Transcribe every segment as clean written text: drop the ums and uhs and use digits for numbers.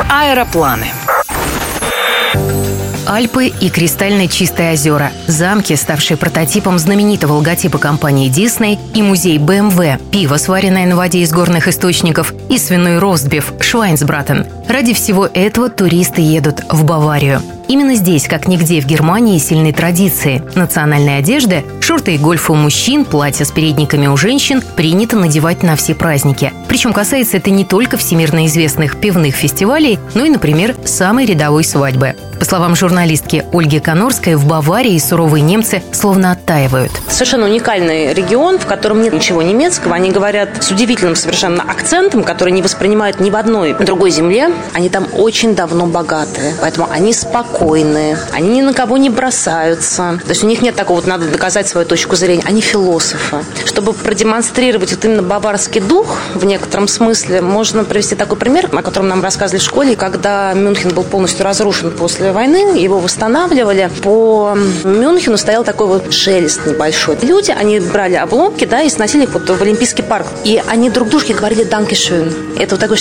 Про аэропланы. Альпы и кристально чистые озера, замки, ставшие прототипом знаменитого логотипа компании Disney, и музей BMW, пиво, сваренное на воде из горных источников, и свиной ростбиф Швайнсбратен. Ради всего этого туристы едут в Баварию. Именно здесь, как нигде в Германии, сильны традиции. Национальная одежда, шорты и гольфы у мужчин, платья с передниками у женщин принято надевать на все праздники. Причем касается это не только всемирно известных пивных фестивалей, но и, например, самой рядовой свадьбы. По словам журналистки Ольги Конорской, в Баварии суровые немцы словно оттаивают. Совершенно уникальный регион, в котором нет ничего немецкого. Они говорят с удивительным совершенно акцентом, который не воспринимают ни в одной другой земле. Они там очень давно богатые, поэтому они спокойные, они ни на кого не бросаются. То есть у них нет такого, вот надо доказать свою точку зрения. Они философы. Чтобы продемонстрировать вот именно баварский дух в некотором смысле, можно привести такой пример, о котором нам рассказывали в школе, когда Мюнхен был полностью разрушен после войны, его восстанавливали. По Мюнхену стоял такой вот шелест небольшой. Люди, они брали обломки, да, и сносили их вот в Олимпийский парк. И они друг дружке говорили «Dankeschön». Это вот такой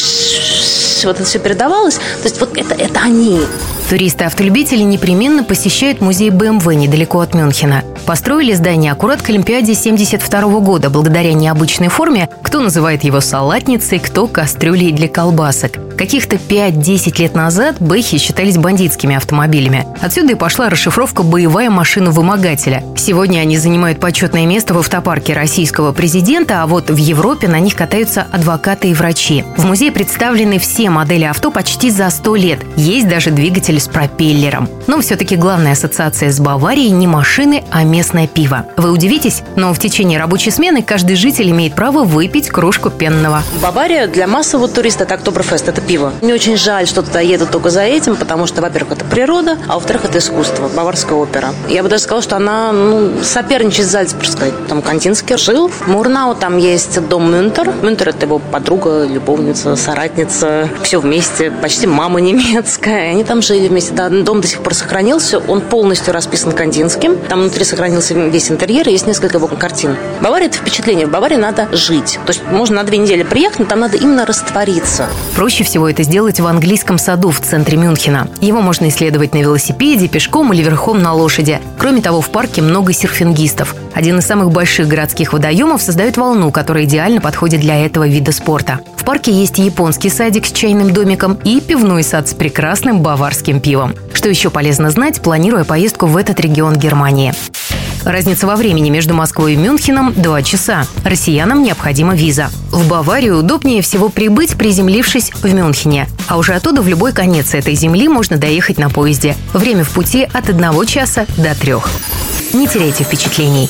вот это все передавалось. То есть вот это они. Туристы-автолюбители непременно посещают музей BMW недалеко от Мюнхена. Построили здание аккурат к Олимпиаде 1972 года благодаря необычной форме. Кто называет его салатницей, кто кастрюлей для колбасок. Каких-то 5-10 лет назад бэхи считались бандитскими автомобилями. Отсюда и пошла расшифровка «боевая машина вымогателя». Сегодня они занимают почетное место в автопарке российского президента, а вот в Европе на них катаются адвокаты и врачи. В музее представлены все модели авто почти за 100 лет. Есть даже двигатель с пропеллером. Но все-таки главная ассоциация с Баварией не машины, а местное пиво. Вы удивитесь, но в течение рабочей смены каждый житель имеет право выпить кружку пенного. Бавария для массового туриста – это Октоберфест, это пиво. Мне очень жаль, что туда едут только за этим, потому что, во-первых, это природа, а во-вторых, это искусство, баварская опера. Я бы даже сказала, что она соперничает с Зальцбургской. Там Кандинский жил. В Мурнау там есть дом Мюнтер. Мюнтер – это его подруга, любовница, соратница. Все вместе, почти мама немецкая. Они там жили вместе. Да, дом до сих пор сохранился. Он полностью расписан Кандинским. Там внутри сохранился весь интерьер, и есть несколько его картин. Бавария – это впечатление. В Баварии надо жить. То есть можно на 2 недели приехать, но там надо именно раствориться. Проще всего это сделать в английском саду в центре Мюнхена. Его можно исследовать на велосипеде, пешком или верхом на лошади. Кроме того, в парке много серфингистов. Один из самых больших городских водоемов создает волну, которая идеально подходит для этого вида спорта. В парке есть и японский садик с чайным домиком, и пивной сад с прекрасным баварским пивом. Что еще полезно знать, планируя поездку в этот регион Германии? Разница во времени между Москвой и Мюнхеном – 2 часа. Россиянам необходима виза. В Баварию удобнее всего прибыть, приземлившись в Мюнхене. А уже оттуда в любой конец этой земли можно доехать на поезде. Время в пути от 1 часа до 3. Не теряйте впечатлений.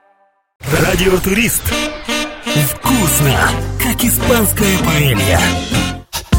Радиотурист. Вкусно, как испанская паэлья.